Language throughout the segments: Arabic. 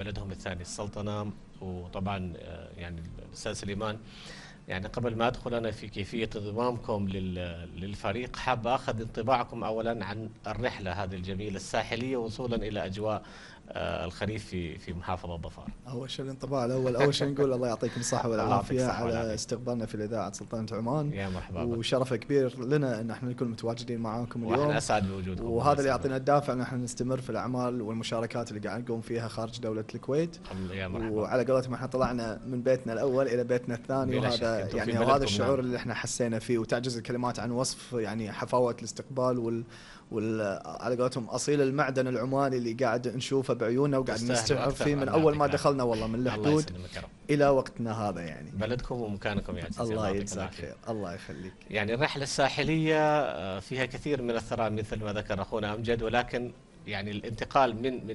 بلدهم الثاني السلطنة. وطبعا يعني الأستاذ سليمان، يعني قبل ما أدخل أنا في كيفية انضمامكم للفريق، حاب أخذ انطباعكم أولا عن الرحلة هذه الجميلة الساحلية وصولا إلى أجواء الخريف في محافظة ظفار. أول شيء الانطباع الأول، أول شيء نقول الله يعطيكم الصحة الله يعطيك والعافية الصحة على والعافية. استقبالنا في الإذاعة سلطنة عمان. يا مرحبا بك. وشرف كبير لنا أن احنا نكون متواجدين معاكم اليوم، واحنا أسعد بوجودكم. وهذا اللي يعطينا الدافع أن احنا نستمر في الأعمال والمشاركات اللي قاعد نقوم فيها خارج دولة الكويت. يا مرحبا. وعلى قولتهم احنا طلعنا من بيتنا الأول إلى بيتنا الثاني، وهذا يعني وهذا الشعور اللي احنا حسينا فيه، وتعجز الكلمات عن وصف يعني حفاوة الاستقبال على قولتهم أصيل المعدن العماني اللي قاعد نشوفه بعيوننا وقاعد نستشعر فيه من أول ما دخلنا والله من الحدود إلى وقتنا هذا. يعني بلدكم ومكانكم يا عزيزي. الله يجزاك خير، الله يخليك. يعني الرحلة الساحلية فيها كثير من الثراء مثل ما ذكر أخونا أمجد، ولكن يعني الانتقال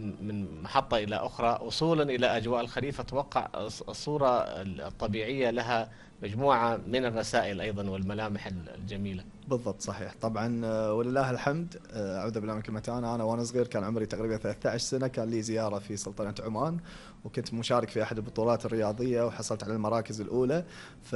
من محطة إلى أخرى وصولا إلى أجواء الخريف، أتوقع الصورة الطبيعية لها مجموعة من الرسائل أيضا والملامح الجميلة. بالضبط صحيح. طبعا ولله الحمد، أعوذ بالله من كلمتان، أنا وأنا صغير كان عمري تقريبا 13 سنة، كان لي زيارة في سلطنة عمان، وكنت مشارك في أحد البطولات الرياضية وحصلت على المراكز الأولى.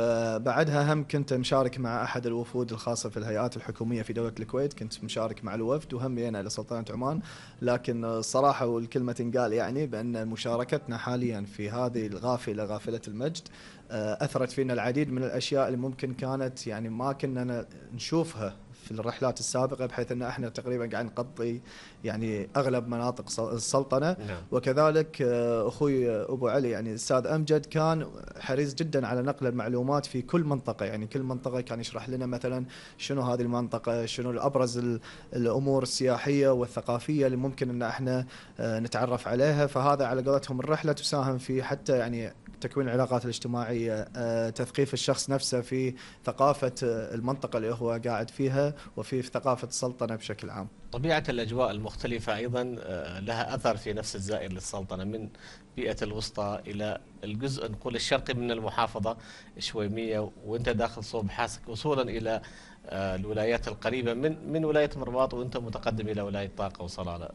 فبعدها هم كنت مشارك مع أحد الوفود الخاصة في الهيئات الحكومية في دولة الكويت، كنت مشارك مع الوفد وهم أنا إلى سلطنة عمان. لكن الصراحة والكلمة تنقال يعني بأن مشاركتنا حاليا في هذه الغافلة، غافلة المجد، أثرت فينا العديد من الأشياء اللي ممكن كانت يعني ما كنا نشوفها في الرحلات السابقة، بحيث أن احنا تقريبا قاعد نغطي يعني أغلب مناطق السلطنة. وكذلك أخوي أبو علي يعني الأستاذ أمجد كان حريص جدا على نقل المعلومات في كل منطقة، يعني كل منطقة كان يشرح لنا مثلا شنو هذه المنطقة، شنو الأبرز الأمور السياحية والثقافية اللي ممكن أن احنا نتعرف عليها. فهذا على قولتهم الرحلة تساهم في حتى يعني تكوين العلاقات الاجتماعية، تثقيف الشخص نفسه في ثقافة المنطقة اللي هو قاعد فيها وفي ثقافة السلطنة بشكل عام. طبيعة الأجواء المختلفة أيضا لها أثر في نفس الزائر للسلطنة، من بيئة الوسطى إلى الجزء نقول الشرقي من المحافظة الشويمية، وانت داخل صوب حاسك، وصولا إلى الولايات القريبة من ولاية مرباط، وانت متقدم إلى ولاية طاقة وصلالة.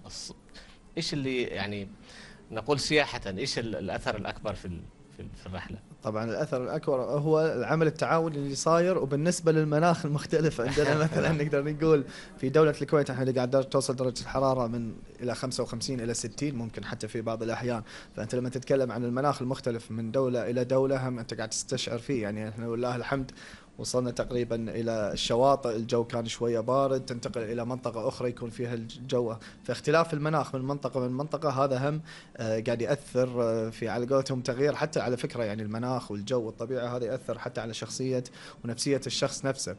إيش اللي يعني نقول سياحة، إيش الأثر الأكبر في الرحلة؟ طبعا الأثر الأكبر هو العمل التعاوني اللي صاير، وبالنسبة للمناخ المختلف عندنا مثلا نقدر نقول في دولة الكويت احنا اللي قاعد توصل درجة الحرارة من إلى 55 إلى 60 ممكن حتى في بعض الأحيان. فأنت لما تتكلم عن المناخ المختلف من دولة إلى دولة هم أنت قاعد تستشعر فيه. يعني احنا والله الحمد وصلنا تقريبا إلى الشواطئ الجو كان شوية بارد، تنتقل إلى منطقة أخرى يكون فيها الجو، فاختلاف المناخ من منطقة هذا هم قاعد يأثر في على قولتهم تغيير حتى على فكرة. يعني المناخ والجو والطبيعة هذا يأثر حتى على شخصية ونفسية الشخص نفسه.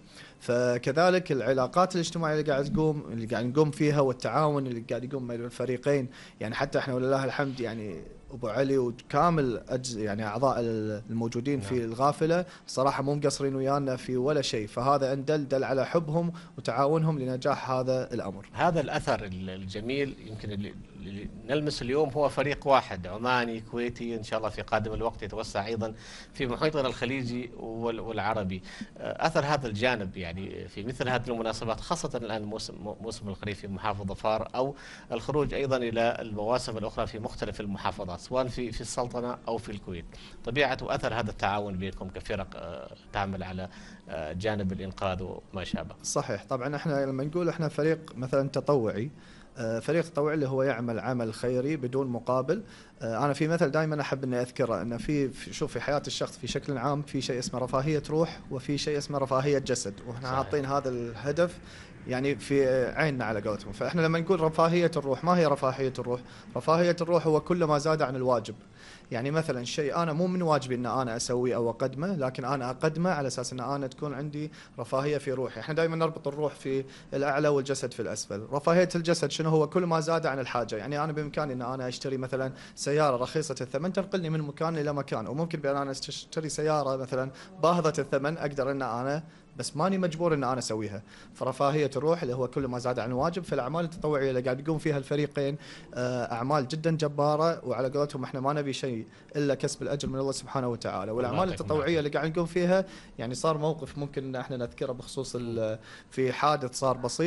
فكذلك العلاقات الاجتماعية اللي قاعد نقوم فيها والتعاون اللي قاعد يقوم بين الفريقين. يعني حتى احنا ولله الحمد يعني أبو علي وكامل يعني أعضاء الموجودين في الغافلة صراحة مو مقصرين ويانا في ولا شيء، فهذا أن دل على حبهم وتعاونهم لنجاح هذا الأمر. هذا الأثر الجميل يمكن اللي نلمس اليوم هو فريق واحد عماني كويتي، إن شاء الله في قادم الوقت يتوسع أيضا في محيطنا الخليجي والعربي. أثر هذا الجانب يعني في مثل هذه المناسبات، خاصة الآن موسم الخريف في محافظة ظفار، أو الخروج أيضا إلى المواسم الأخرى في مختلف المحافظات سواء في السلطنة أو في الكويت. طبيعة وأثر هذا التعاون بينكم كفرق تعمل على جانب الإنقاذ وما شابه. صحيح. طبعا احنا لما نقول احنا فريق مثلا تطوعي، فريق تطوعي اللي هو يعمل عمل خيري بدون مقابل. أنا في مثل دائما أحب أني أذكره، أن في حياة الشخص في شكل عام في شيء اسمه رفاهية روح وفي شيء اسمه رفاهية جسد، وإحنا حاطين هذا الهدف يعني في عيننا على قولتهم. فإحنا لما نقول رفاهية الروح، ما هي رفاهية الروح؟ رفاهية الروح هو كل ما زاد عن الواجب. يعني مثلا شيء أنا مو من واجبي أن أنا أسويه أو أقدمه، لكن أنا أقدمه على أساس أن أنا تكون عندي رفاهية في روحي. إحنا دائما نربط الروح في الأعلى والجسد في الأسفل. رفاهية الجسد شنو هو؟ كل ما زاد عن الحاجة. يعني أنا بإمكاني أن أنا أشتري مثلا سيارة رخيصة الثمن تنقلني من مكان إلى مكان، وممكن بأن أنا أشتري سيارة مثلا باهظة الثمن أقدر أن أنا بس ماني مجبور ان انا اسويها. فرفاهيه الروح اللي هو كل ما زاد عن الواجب. في الاعمال التطوعيه اللي قاعد يقوم فيها الفريقين اعمال جدا جباره، وعلى قولتهم احنا ما نبي شيء الا كسب الاجر من الله سبحانه وتعالى. والاعمال التطوعيه اللي قاعد نقوم فيها يعني صار موقف ممكن ان احنا نذكره بخصوص في حادث صار بسيط.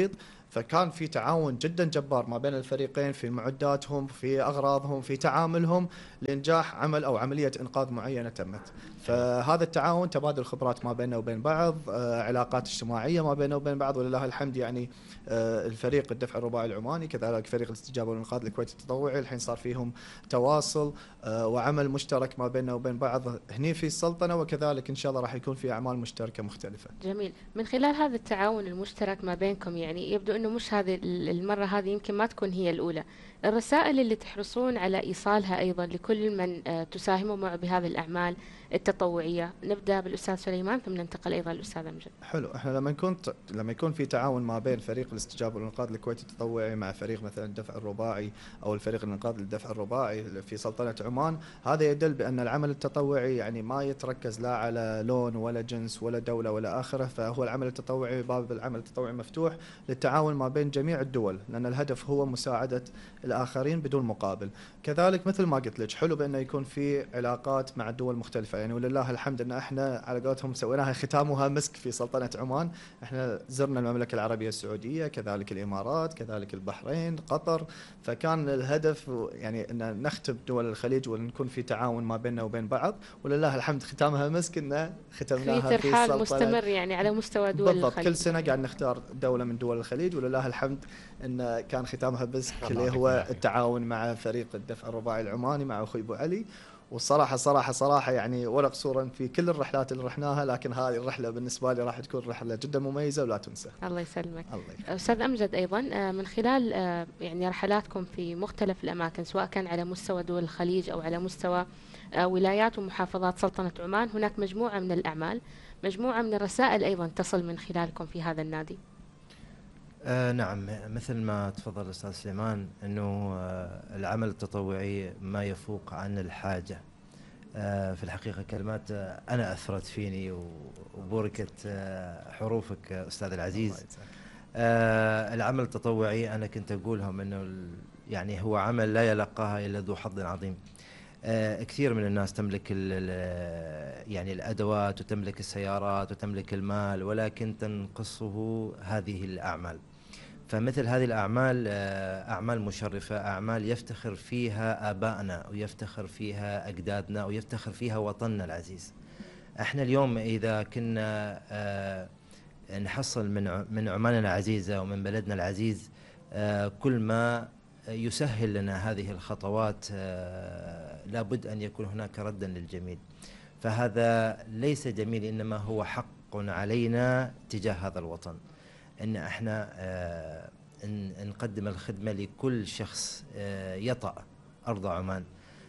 فكان في تعاون جدا جبار ما بين الفريقين في معداتهم، في أغراضهم، في تعاملهم لإنجاح عمل أو عملية إنقاذ معينة تمت. فهذا التعاون، تبادل خبرات ما بيننا وبين بعض، علاقات اجتماعية ما بيننا وبين بعض ولله الحمد. يعني الفريق الدفع الرباعي العماني كذلك فريق الاستجابة والإنقاذ الكويتي التطوعي الحين صار فيهم تواصل وعمل مشترك ما بيننا وبين بعض هني في السلطنة، وكذلك إن شاء الله راح يكون في أعمال مشتركة مختلفة. جميل. من خلال هذا التعاون المشترك ما بينكم، يعني يبدو أنه مش هذه المرة هذه يمكن ما تكون هي الأولى، الرسائل اللي تحرصون على إيصالها أيضا لكل من تساهموا معه بهذه الأعمال التطوعية. نبدأ بالأستاذ سليمان ثم ننتقل أيضا للأستاذ أمجد. حلو. احنا لما يكون في تعاون ما بين فريق الاستجابة والإنقاذ الكويتي التطوعي مع فريق مثلا الدفع الرباعي أو الفريق الإنقاذ للدفع الرباعي في سلطنة عمان، هذا يدل بأن العمل التطوعي يعني ما يتركز لا على لون ولا جنس ولا دولة ولا آخره، فهو العمل التطوعي باب العمل التطوعي مفتوح للتعاون ما بين جميع الدول، لأن الهدف هو مساعدة الآخرين بدون مقابل. كذلك مثل ما قلت لك، حلو بأنه يكون في علاقات مع الدول المختلفة، يعني ولله الحمد أن احنا على قولتهم سويناها ختامها مسك في سلطنة عمان. احنا زرنا المملكة العربية السعودية، كذلك الإمارات، كذلك البحرين، قطر، فكان الهدف يعني أن نختم دول الخليج ونكون في تعاون ما بيننا وبين بعض، ولله الحمد ختامها مسك أن ختمناها في في ترحال السلطنة مستمر يعني على مستوى دول بالضبط. الخليج. كل سنة قاعد نختار دولة من دول الخليج، ولله الحمد أن كان ختامها مسك اللي هو التعاون مع فريق الدفع الرباعي العماني مع أخوي أبو علي. والصراحة صراحة يعني ولا قصورا في كل الرحلات اللي رحناها، لكن هذه الرحلة بالنسبة لي راح تكون رحلة جدا مميزة ولا تنسى. الله يسلمك. الله يخليك. أستاذ أمجد، أيضا من خلال يعني رحلاتكم في مختلف الأماكن سواء كان على مستوى دول الخليج أو على مستوى ولايات ومحافظات سلطنة عمان، هناك مجموعة من الأعمال، مجموعة من الرسائل أيضا تصل من خلالكم في هذا النادي. نعم، مثل ما تفضل الأستاذ سليمان أنه العمل التطوعي ما يفوق عن الحاجة. في الحقيقة كلمات أنا أثرت فيني وبوركت حروفك أستاذ العزيز. العمل التطوعي أنا كنت أقولهم أنه يعني هو عمل لا يلقاها إلا ذو حظ عظيم. كثير من الناس تملك يعني الأدوات وتملك السيارات وتملك المال، ولكن تنقصه هذه الأعمال. فمثل هذه الأعمال أعمال مشرفة، أعمال يفتخر فيها آبائنا ويفتخر فيها أجدادنا ويفتخر فيها وطننا العزيز. احنا اليوم إذا كنا نحصل من عماننا العزيزة ومن بلدنا العزيز كل ما يسهل لنا هذه الخطوات، لابد أن يكون هناك ردا للجميل. فهذا ليس جميل، إنما هو حق علينا تجاه هذا الوطن، إن احنا نقدم الخدمة لكل شخص يطأ أرض عمان،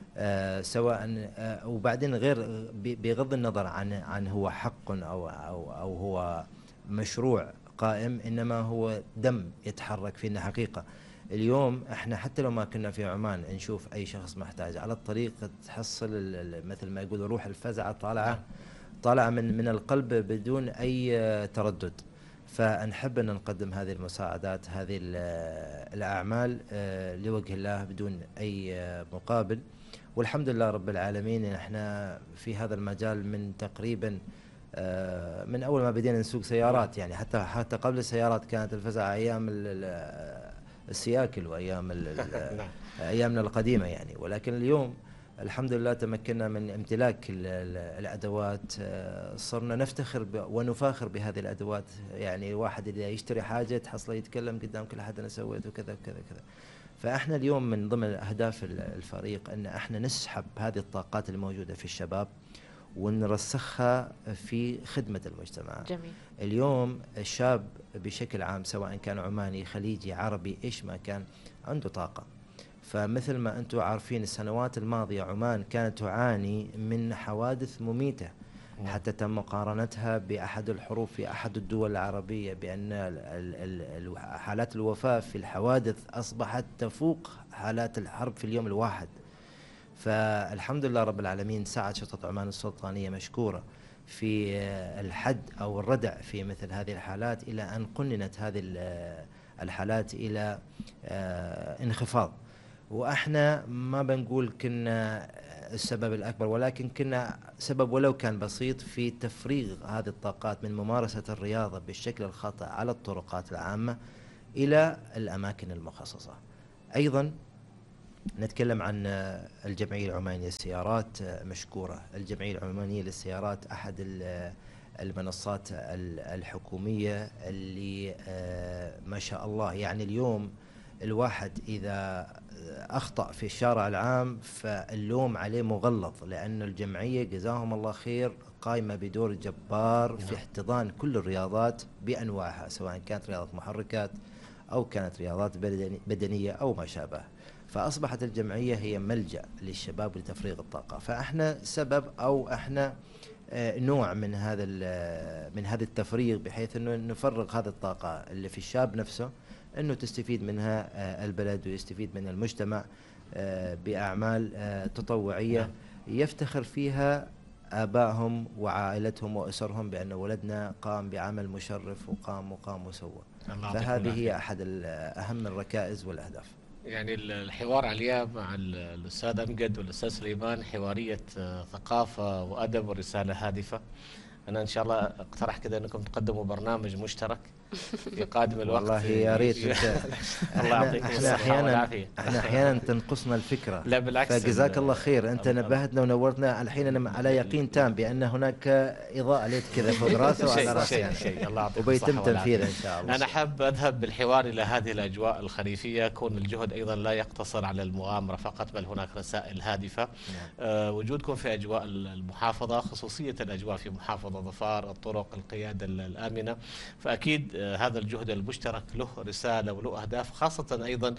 سواء وبعدين غير بغض النظر عن هو حق أو هو مشروع قائم، إنما هو دم يتحرك فينا حقيقة. اليوم احنا حتى لو ما كنا في عمان نشوف أي شخص محتاج على الطريق تحصل مثل ما يقول روح الفزعة طالعة من القلب بدون أي تردد. فنحب أن نقدم هذه المساعدات، هذه الأعمال لوجه الله بدون أي مقابل. والحمد لله رب العالمين احنا في هذا المجال من تقريبا من أول ما بدينا نسوق سيارات، يعني حتى قبل السيارات كانت الفزعة أيام السياكل وأيام أيامنا القديمة يعني. ولكن اليوم الحمد لله تمكنا من امتلاك الأدوات، صرنا نفتخر ونفاخر بهذه الأدوات. يعني واحد إذا يشتري حاجة تحصله يتكلم قدام كل حد أنا سويت وكذا وكذا كذا. فإحنا اليوم من ضمن أهداف الفريق أن إحنا نسحب هذه الطاقات الموجودة في الشباب ونرسخها في خدمة المجتمع. جميل. اليوم الشاب بشكل عام سواء كان عماني خليجي عربي إيش ما كان عنده طاقة. فمثل ما أنتم عارفين السنوات الماضية عمان كانت تعاني من حوادث مميتة، حتى تم مقارنتها بأحد الحروب في أحد الدول العربية بأن حالات الوفاة في الحوادث أصبحت تفوق حالات الحرب في اليوم الواحد. فالحمد لله رب العالمين سعت شرطة عمان السلطانية مشكورة في الحد أو الردع في مثل هذه الحالات إلى أن قننت هذه الحالات إلى انخفاض. وإحنا ما بنقول كنا السبب الأكبر، ولكن كنا سبب ولو كان بسيط في تفريغ هذه الطاقات من ممارسة الرياضة بالشكل الخاطئ على الطرقات العامة إلى الأماكن المخصصة. أيضا نتكلم عن الجمعية العمانية للسيارات، مشكورة. الجمعية العمانية للسيارات أحد المنصات الحكومية اللي ما شاء الله، يعني اليوم الواحد إذا أخطأ في الشارع العام فاللوم عليه مغلظ، لأن الجمعية جزاهم الله خير قائمة بدور جبار في احتضان كل الرياضات بأنواعها، سواء كانت رياضة محركات أو كانت رياضات بدنية أو ما شابه. فأصبحت الجمعية هي ملجأ للشباب لتفريغ الطاقة. فإحنا سبب أو إحنا نوع من هذا التفريغ، بحيث أنه نفرغ هذه الطاقة اللي في الشاب نفسه، أنه تستفيد منها البلد ويستفيد منها المجتمع بأعمال تطوعية يفتخر فيها آبائهم وعائلتهم وأسرهم بأن ولدنا قام بعمل مشرف وقام وسوى. فهذه هي أحد أهم الركائز والأهداف. يعني الحوار عليها مع الأستاذ أمجد والأستاذ سليمان حوارية ثقافة وأدب ورسالة هادفة. أنا إن شاء الله اقترح كذا أنكم تقدموا برنامج مشترك في قادم الوقت. والله يا ريت. الله يعطيكم الصحة والعافية. احنا احيانا تنقصنا الفكرة. لا بالعكس، فجزاك الله خير، انت نبهتنا ونورتنا. الحين انا على يقين تام بان هناك اضاءة ليت كذا فوق راسه وعلى راسي يعني. الله يعطيكم وبيتم تنفيذه ان شاء الله. انا حاب اذهب بالحوار الى هذه الاجواء الخريفيه، كون الجهد ايضا لا يقتصر على المغامرة فقط، بل هناك رسائل هادفة. وجودكم في اجواء المحافظة، خصوصية الاجواء في محافظة ظفار، الطرق، القيادة الآمنة، فاكيد هذا الجهد المشترك له رسالة وله أهداف، خاصة أيضا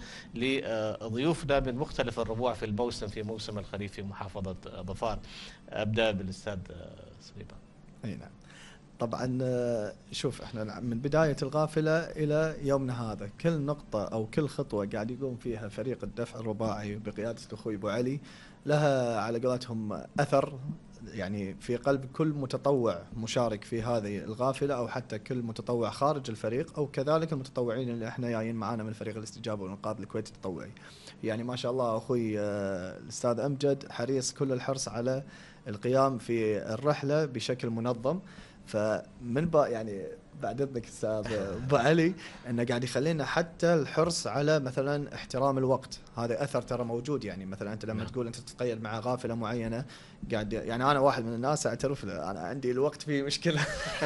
لضيوفنا من مختلف الربوع في الموسم، في موسم الخريف في محافظة ظفار. أبدأ بالأستاذ سليمان. أي نعم. طبعا شوف، احنا من بداية القافلة إلى يومنا هذا كل نقطة أو كل خطوة قاعد يقوم فيها فريق الدفع الرباعي بقيادة أخوي أبو علي لها على قولتهم أثر، يعني في قلب كل متطوع مشارك في هذه القافلة، أو حتى كل متطوع خارج الفريق، أو كذلك المتطوعين اللي احنا جايين معانا من فريق الاستجابة والإنقاذ الكويتي التطوعي. يعني ما شاء الله أخوي الأستاذ أمجد حريص كل الحرص على القيام في الرحلة بشكل منظم. فمن يعني بعد اذنك استاذ ابو علي انه قاعد يخلينا حتى الحرص على مثلا احترام الوقت، هذا اثر ترى موجود. يعني مثلا انت لما تقول انت تتقيد مع قافله معينه، قاعد يعني انا واحد من الناس اعترف له انا عندي الوقت فيه مشكله.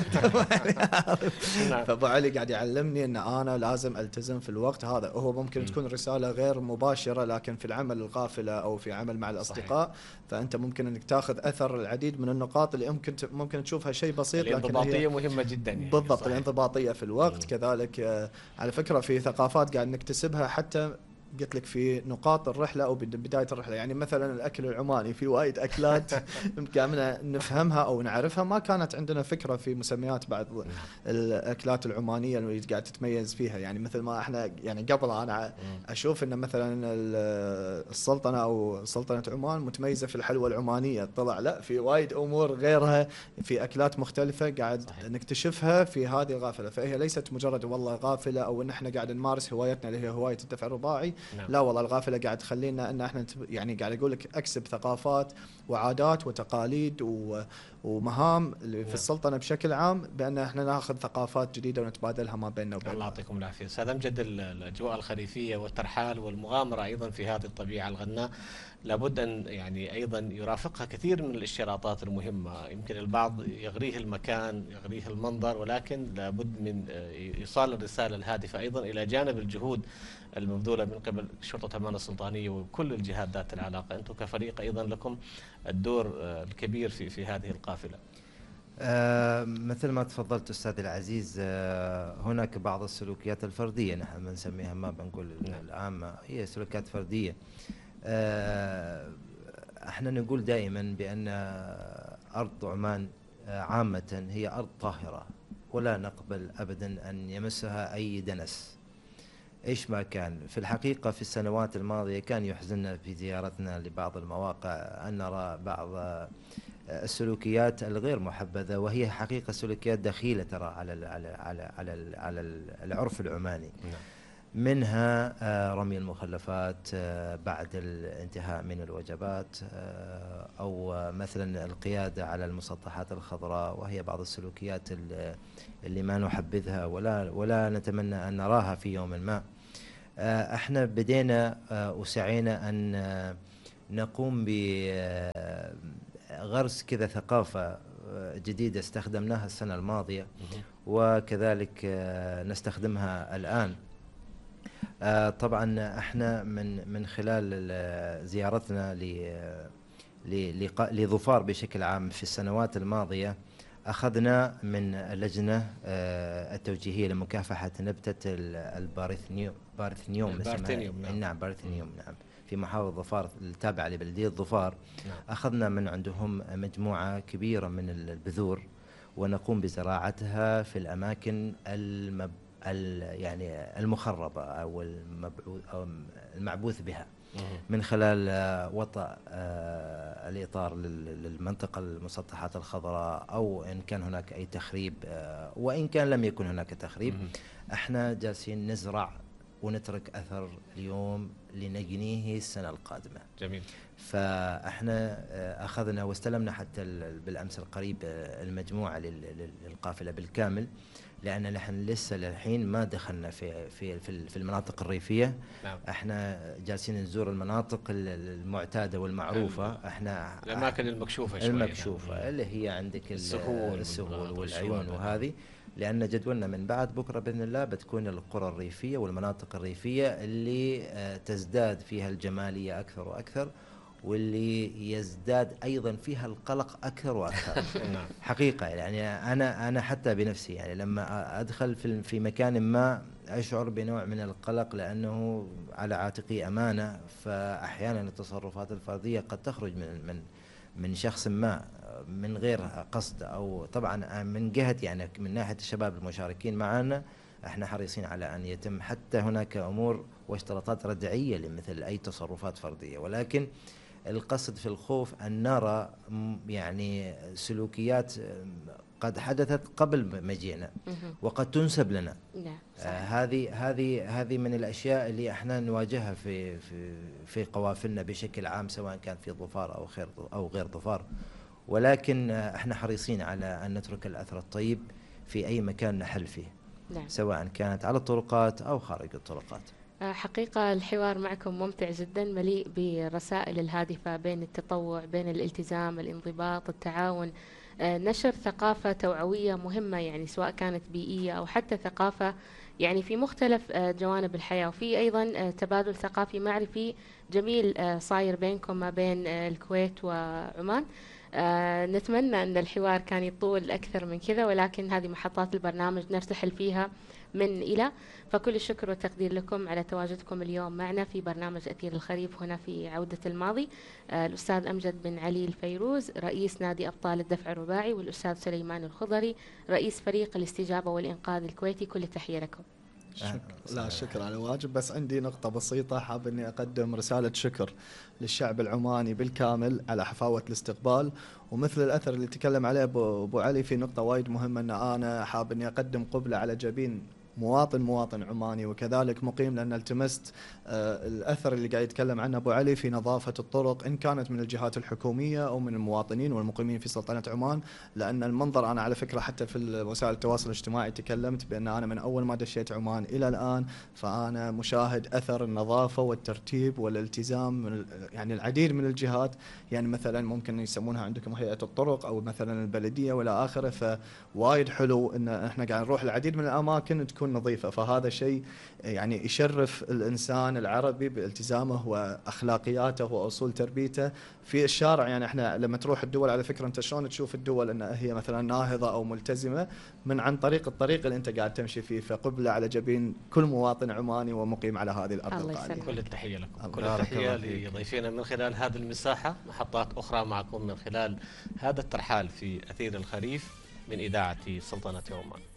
فابو علي قاعد يعلمني ان انا لازم التزم في الوقت هذا. هو ممكن تكون رساله غير مباشره، لكن في العمل القافله او في عمل مع الاصدقاء صحيح. فانت ممكن انك تاخذ اثر العديد من النقاط اللي ممكن تشوفها شيء بسيط، لكن الانضباطيه مهمه جدا يعني. بالضبط، الانضباطيه في الوقت. كذلك على فكره في ثقافات قاعد نكتسبها حتى قلت لك في نقاط الرحله او بدايه الرحله. يعني مثلا الاكل العماني، في وايد اكلات قامنا نفهمها او نعرفها ما كانت عندنا فكره في مسميات بعض الاكلات العمانيه اللي قاعد تتميز فيها. يعني مثل ما احنا يعني قبل انا اشوف ان مثلا السلطنه او سلطنه عمان متميزه في الحلوى العمانيه، طلع لا، في وايد امور غيرها، في اكلات مختلفه قاعد نكتشفها في هذه القافله. فهي ليست مجرد والله قافله او ان احنا قاعد نمارس هوايتنا اللي هي هوايه الدفع الرباعي. نعم. لا والله القافله قاعد تخلينا ان احنا يعني قاعد اقول لك اكسب ثقافات وعادات وتقاليد ومهام اللي في السلطنه بشكل عام، بان احنا ناخذ ثقافات جديده ونتبادلها ما بيننا وبين. الله يعطيكم العافيه. استاذ امجد، الاجواء الخريفيه والترحال والمغامره ايضا في هذه الطبيعه الغناء لابد ان يعني ايضا يرافقها كثير من الاشتراطات المهمه. يمكن البعض يغريه المكان، يغريه المنظر، ولكن لابد من ايصال الرساله الهادفه ايضا الى جانب الجهود المبذولة من قبل شرطة عمان السلطانية وكل الجهات ذات العلاقة. أنتم كفريق أيضا لكم الدور الكبير في هذه القافلة. مثل ما تفضلت أستاذ العزيز، هناك بعض السلوكيات الفردية نحن بنسميها، ما بنقول العامة، هي سلوكيات فردية. احنا نقول دائما بأن أرض عمان عامة هي أرض طاهرة، ولا نقبل أبدا أن يمسها أي دنس إيش ما كان. في الحقيقة في السنوات الماضية كان يحزننا في زيارتنا لبعض المواقع أن نرى بعض السلوكيات الغير محبذة، وهي حقيقة سلوكيات دخيلة ترى على العرف العماني. منها رمي المخلفات بعد الانتهاء من الوجبات، أو مثلا القيادة على المسطحات الخضراء، وهي بعض السلوكيات اللي ما نحبذها ولا نتمنى أن نراها في يوم ما. احنا بدينا وسعينا أن نقوم بغرس كذا ثقافة جديدة استخدمناها السنة الماضية وكذلك نستخدمها الآن. طبعا احنا من خلال زيارتنا لظفار بشكل عام في السنوات الماضية، أخذنا من اللجنة التوجيهية لمكافحة نبتة البارثنيوم نعم بارثنيوم نعم في محافظة ظفار التابعة لبلدية ظفار. أخذنا من عندهم مجموعة كبيرة من البذور ونقوم بزراعتها في الأماكن يعني المخربة أو المعبوث بها، من خلال وطأ الإطار للمنطقة المسطحات الخضراء، أو إن كان هناك أي تخريب، وإن كان لم يكن هناك تخريب احنا جالسين نزرع ونترك أثر اليوم لنجنيه السنة القادمة. جميل. فاحنا أخذنا واستلمنا حتى بالأمس القريب المجموعة للقافلة بالكامل، لأن نحن لسه للحين ما دخلنا في المناطق الريفية. نعم. احنا جالسين نزور المناطق المعتادة والمعروفة، احنا الأماكن المكشوفة شوية اللي هي عندك السهول والعيون وهذه، لأن جدولنا من بعد بكرة بإذن الله بتكون القرى الريفية والمناطق الريفية اللي تزداد فيها الجمالية أكثر وأكثر، واللي يزداد أيضا فيها القلق أكثر وأكثر. حقيقة يعني أنا حتى بنفسي يعني لما أدخل في مكان ما أشعر بنوع من القلق، لأنه على عاتقي أمانة، فأحيانا التصرفات الفردية قد تخرج من شخص ما من غير قصد، أو طبعا من جهة يعني من ناحية الشباب المشاركين معنا احنا حريصين على أن يتم حتى هناك أمور واشتراطات ردعية لمثل أي تصرفات فردية، ولكن القصد في الخوف أن نرى يعني سلوكيات قد حدثت قبل مجيئنا وقد تنسب لنا. هذه من الأشياء اللي احنا نواجهها في قوافلنا بشكل عام، سواء كان في ظفار أو غير ظفار، ولكن احنا حريصين على أن نترك الأثر الطيب في أي مكان نحل فيه. نعم. سواء كانت على الطرقات أو خارج الطرقات. حقيقة الحوار معكم ممتع جدا، مليء بالرسائل الهادفة بين التطوع، بين الالتزام، الانضباط، التعاون، نشر ثقافة توعوية مهمة، يعني سواء كانت بيئية أو حتى ثقافة يعني في مختلف جوانب الحياة، وفي أيضا تبادل ثقافي معرفي جميل صاير بينكم ما بين الكويت وعمان. نتمنى أن الحوار كان يطول أكثر من كذا، ولكن هذه محطات البرنامج نرتحل فيها من إلى. فكل الشكر والتقدير لكم على تواجدكم اليوم معنا في برنامج أثير الخريف هنا في عودة الماضي. الأستاذ أمجد بن علي الفيروز رئيس نادي أبطال الدفع الرباعي، والأستاذ سليمان الخضري رئيس فريق الاستجابة والإنقاذ الكويتي، كل التحية لكم. لا الشكر على واجب، بس عندي نقطة بسيطة حاب أني أقدم رسالة شكر للشعب العماني بالكامل على حفاوة الاستقبال، ومثل الأثر اللي تكلم عليه أبو علي في نقطة وايد مهمة، أن أنا حاب أني أقدم قبلة على جبين مواطن عماني وكذلك مقيم، لأن التمست الأثر اللي قاعد يتكلم عنه أبو علي في نظافة الطرق، إن كانت من الجهات الحكومية أو من المواطنين والمقيمين في سلطنة عمان. لأن المنظر، أنا على فكرة حتى في وسائل التواصل الاجتماعي تكلمت بأن أنا من أول ما دشيت عمان إلى الآن فأنا مشاهد أثر النظافة والترتيب والالتزام من يعني العديد من الجهات، يعني مثلا ممكن يسمونها عندكم هيئة الطرق أو مثلا البلدية وإلى آخره. فوايد حلو أن إحنا قاعد نروح العديد من الأماكن تكون نظيفة، فهذا شيء يعني يشرف الإنسان العربي بالتزامه وأخلاقياته وأصول تربيته في الشارع. يعني احنا لما تروح الدول، على فكرة انت شلون تشوف الدول ان هي مثلا ناهضة او ملتزمة من عن طريق الطريق اللي انت قاعد تمشي فيه. فقبلة على جبين كل مواطن عماني ومقيم على هذه الارض الغالية. كل التحية لكم، كل التحية لضيفينا من خلال هذه المساحة. محطات اخرى معكم من خلال هذا الترحال في أثير الخريف من إذاعة سلطنة عمان.